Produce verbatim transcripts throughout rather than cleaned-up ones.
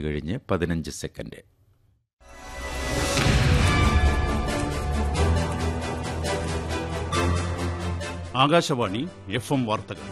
മണി കഴിഞ്ഞ് പതിനഞ്ച് second. Akashvani F M വാർത്തകൾ.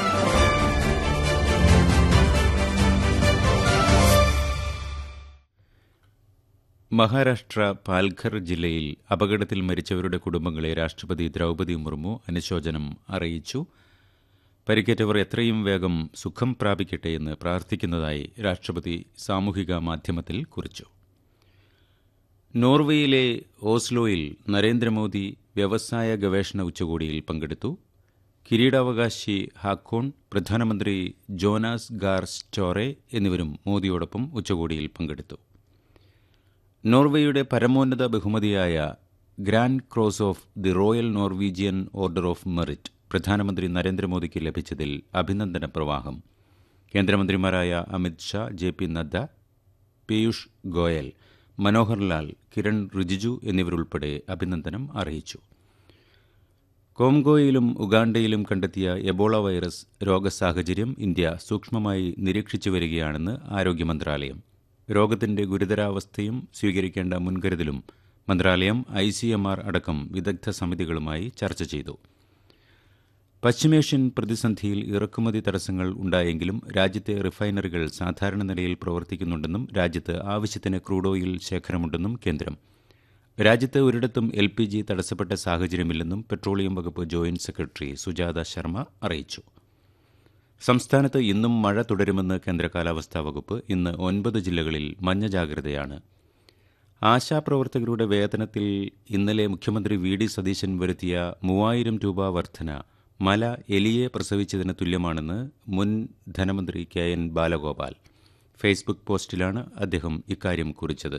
മഹാരാഷ്ട്ര പാൽഘർ ജില്ലയിൽ അപകടത്തിൽ മരിച്ചവരുടെ കുടുംബങ്ങളെ രാഷ്ട്രപതി ദ്രൗപദി മുർമു അനുശോചനം അറിയിച്ചു. പരിക്കേറ്റവർ എത്രയും വേഗം സുഖം പ്രാപിക്കട്ടെയെന്ന് പ്രാർത്ഥിക്കുന്നതായി രാഷ്ട്രപതി സാമൂഹിക മാധ്യമത്തിൽ കുറിച്ചു. നോർവേയിലെ ഓസ്ലോയിൽ നരേന്ദ്രമോദി വ്യവസായ ഗവേഷണ ഉച്ചകോടിയിൽ പങ്കെടുത്തു. കിരീടാവകാശി ഹാക്കോൺ, പ്രധാനമന്ത്രി ജോനാസ് ഗാർ സ്റ്റോറെ എന്നിവരും മോദിയോടൊപ്പം ഉച്ചകോടിയിൽ പങ്കെടുത്തു. നോർവേയുടെ പരമോന്നത ബഹുമതിയായ grand cross of the royal Norwegian order of merit പ്രധാനമന്ത്രി നരേന്ദ്രമോദിക്ക് ലഭിച്ചതിൽ അഭിനന്ദന പ്രവാഹം. കേന്ദ്രമന്ത്രിമാരായ അമിത് ഷാ, ജെ പി നദ്ദ, പീയൂഷ് ഗോയൽ, മനോഹർ ലാൽ, കിരൺ റിജിജു എന്നിവരുൾപ്പെടെ അഭിനന്ദനം അറിയിച്ചു. കോംഗോയിലും ഉഗാണ്ടയിലും കണ്ടെത്തിയ എബോള വൈറസ് രോഗസാഹചര്യം ഇന്ത്യ സൂക്ഷ്മമായി നിരീക്ഷിച്ചു വരികയാണെന്ന് ആരോഗ്യമന്ത്രാലയം. രോഗത്തിന്റെ ഗുരുതരാവസ്ഥയും സ്വീകരിക്കേണ്ട മുൻകരുതലും മന്ത്രാലയം ഐ സി എം ആർ അടക്കം വിദഗ്ധ സമിതികളുമായി ചർച്ച ചെയ്തു. പശ്ചിമേഷ്യൻ പ്രതിസന്ധിയിൽ ഇറക്കുമതി തടസ്സങ്ങൾ ഉണ്ടായെങ്കിലും രാജ്യത്തെ റിഫൈനറികൾ സാധാരണ നിലയിൽ പ്രവർത്തിക്കുന്നുണ്ടെന്നും രാജ്യത്ത് ആവശ്യത്തിന് ക്രൂഡ് ഓയിൽ ശേഖരമുണ്ടെന്നും കേന്ദ്രം. രാജ്യത്ത് ഒരിടത്തും എൽ പി ജി തടസ്സപ്പെട്ട സാഹചര്യമില്ലെന്നും പെട്രോളിയം വകുപ്പ് ജോയിന്റ് സെക്രട്ടറി സുജാത ശർമ്മ അറിയിച്ചു. സംസ്ഥാനത്ത് ഇന്നും മഴ തുടരുമെന്ന് കേന്ദ്ര കാലാവസ്ഥാ വകുപ്പ്. ഇന്ന് ഒൻപത് ജില്ലകളിൽ മഞ്ഞ ജാഗ്രതയാണ്. ആശാപ്രവർത്തകരുടെ വേതനത്തിൽ ഇന്നലെ മുഖ്യമന്ത്രി വി ഡി സതീശൻ വരുത്തിയ മൂവായിരം രൂപ വർധന മല എലിയെ പ്രസവിച്ചതിന് തുല്യമാണെന്ന് മുൻ ധനമന്ത്രി കെ എൻ ബാലഗോപാൽ. ഫേസ്ബുക്ക് പോസ്റ്റിലാണ് അദ്ദേഹം ഇക്കാര്യം കുറിച്ചത്.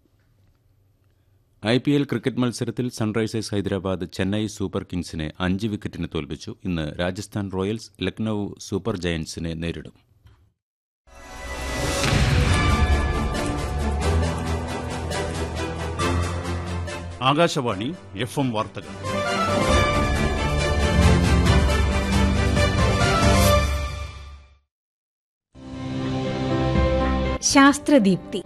ഐ പി എൽ ക്രിക്കറ്റ് മത്സരത്തിൽ സൺറൈസേഴ്സ് ഹൈദരാബാദ് ചെന്നൈ സൂപ്പർ കിങ്സിനെ അഞ്ച് വിക്കറ്റിന് തോൽപ്പിച്ചു. ഇന്ന് രാജസ്ഥാൻ റോയൽസ് ലക്നൌ സൂപ്പർ ജയന്റ്സിനെ നേരിടും. ആകാശവാണി എഫ് എം വാർത്തകൾ. ശാസ്ത്രദീപ്തി.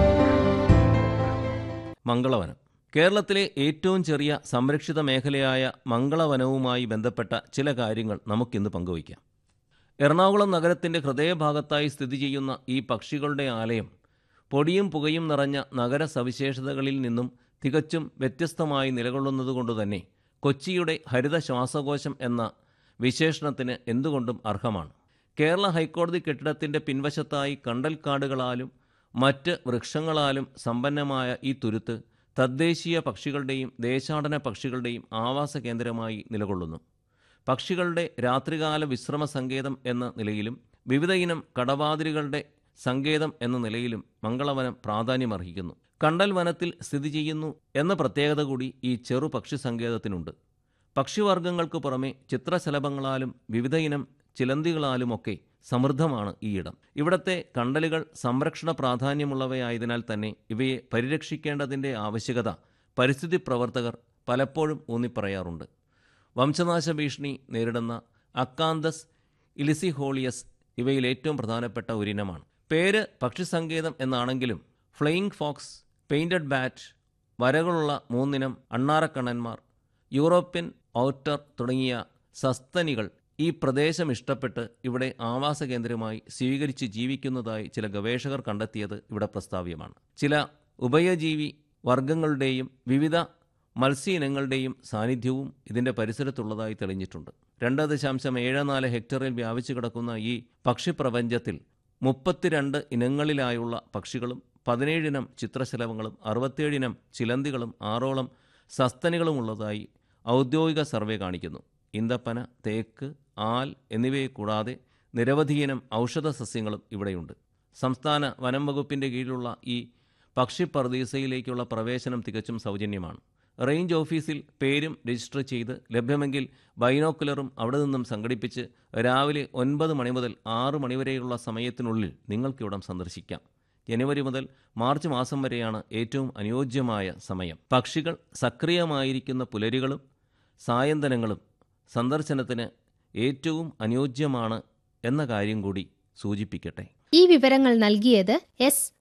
മംഗളവനം കേരളത്തിലെ ഏറ്റവും ചെറിയ സംരക്ഷിത മേഖലയായ മംഗളവനവുമായി ബന്ധപ്പെട്ട ചില കാര്യങ്ങൾ നമുക്കിന്ന് പങ്കുവയ്ക്കാം. എറണാകുളം നഗരത്തിൻ്റെ ഹൃദയഭാഗത്തായി സ്ഥിതി ചെയ്യുന്ന ഈ പക്ഷികളുടെ ആലയം പൊടിയും പുകയും നിറഞ്ഞ നഗര സവിശേഷതകളിൽ നിന്നും തികച്ചും വ്യത്യസ്തമായി നിലകൊള്ളുന്നതുകൊണ്ടുതന്നെ കൊച്ചിയുടെ ഹരിത ശ്വാസകോശം എന്ന വിശേഷണത്തിന് എന്തുകൊണ്ടും അർഹമാണ്. കേരള ഹൈക്കോടതി കെട്ടിടത്തിൻ്റെ പിൻവശത്തായി കണ്ടൽക്കാടുകളാലും മറ്റ് വൃക്ഷങ്ങളാലും സമ്പന്നമായ ഈ തുരുത്ത് തദ്ദേശീയ പക്ഷികളുടെയും ദേശാടന പക്ഷികളുടെയും ആവാസ കേന്ദ്രമായി നിലകൊള്ളുന്നു. പക്ഷികളുടെ രാത്രികാല വിശ്രമ സങ്കേതം എന്ന നിലയിലും വിവിധ ഇനം കടവാതിലുകളുടെ സങ്കേതം എന്ന നിലയിലും മംഗളവനം പ്രാധാന്യമർഹിക്കുന്നു. കണ്ടൽ വനത്തിൽ സ്ഥിതി ചെയ്യുന്നു എന്ന പ്രത്യേകത കൂടി ഈ ചെറു പക്ഷി സങ്കേതത്തിനുണ്ട്. പക്ഷിവർഗങ്ങൾക്ക് പുറമെ ചിത്രശലഭങ്ങളാലും വിവിധ ഇനം ചിലന്തികളാലുമൊക്കെ സമൃദ്ധമാണ് ഈയിടം. ഇവിടത്തെ കണ്ടലുകൾ സംരക്ഷണ പ്രാധാന്യമുള്ളവയായതിനാൽ തന്നെ ഇവയെ പരിരക്ഷിക്കേണ്ടതിൻ്റെ ആവശ്യകത പരിസ്ഥിതി പ്രവർത്തകർ പലപ്പോഴും ഊന്നിപ്പറയാറുണ്ട്. വംശനാശ ഭീഷണി നേരിടുന്ന അക്കാന്തസ് ഇലിസിഹോളിയസ് ഇവയിൽ ഏറ്റവും പ്രധാനപ്പെട്ട ഒരിനമാണ്. പേര് പക്ഷിസങ്കേതം എന്നാണെങ്കിലും flying Fox, painted bat, വരകളുള്ള മൂന്നിനം അണ്ണാറക്കണ്ണന്മാർ, European outer തുടങ്ങിയ സസ്തനികൾ ഈ പ്രദേശം ഇഷ്ടപ്പെട്ട് ഇവിടെ ആവാസ കേന്ദ്രമായി സ്വീകരിച്ച് ജീവിക്കുന്നതായി ചില ഗവേഷകർ കണ്ടെത്തിയത് ഇവിടെ പ്രസ്താവ്യമാണ്. ചില ഉഭയജീവി വർഗങ്ങളുടെയും വിവിധ മത്സ്യ ഇനങ്ങളുടെയും സാന്നിധ്യവും ഇതിൻ്റെ പരിസരത്തുള്ളതായി തെളിഞ്ഞിട്ടുണ്ട്. രണ്ട് ദശാംശം ഏഴ് നാല് ഹെക്ടറിൽ വ്യാപിച്ചു കിടക്കുന്ന ഈ പക്ഷിപ്രപഞ്ചത്തിൽ മുപ്പത്തിരണ്ട് ഇനങ്ങളിലായുള്ള പക്ഷികളും പതിനേഴിനം ചിത്രശലഭങ്ങളും അറുപത്തിയേഴിനം ചിലന്തികളും ആറോളം സസ്തനികളുമുള്ളതായി ഔദ്യോഗിക സർവേ കാണിക്കുന്നു. ഇന്തപ്പന, തേക്ക്, ആൽ എന്നിവയെ കൂടാതെ നിരവധിയിനം ഔഷധ സസ്യങ്ങളും ഇവിടെയുണ്ട്. സംസ്ഥാന വനം വകുപ്പിൻ്റെ കീഴിലുള്ള ഈ പക്ഷിപ്പർദീസയിലേക്കുള്ള പ്രവേശനം തികച്ചും സൗജന്യമാണ്. റേഞ്ച് ഓഫീസിൽ പേരും രജിസ്റ്റർ ചെയ്ത് ലഭ്യമെങ്കിൽ ബൈനോക്കുലറും അവിടെ നിന്നും സംഘടിപ്പിച്ച് രാവിലെ ഒൻപത് മണി മുതൽ ആറ് മണിവരെയുള്ള സമയത്തിനുള്ളിൽ നിങ്ങൾക്കിവിടം സന്ദർശിക്കാം. ജനുവരി മുതൽ മാർച്ച് മാസം വരെയാണ് ഏറ്റവും അനുയോജ്യമായ സമയം. പക്ഷികൾ സക്രിയമായിരിക്കുന്ന പുലരികളും സായന്തനങ്ങളും സന്ദർശനത്തിന് ഏറ്റവും അനുയോജ്യമാണ് എന്ന കാര്യം കൂടി സൂചിപ്പിക്കട്ടെ. ഈ വിവരങ്ങൾ നൽകിയത് എസ്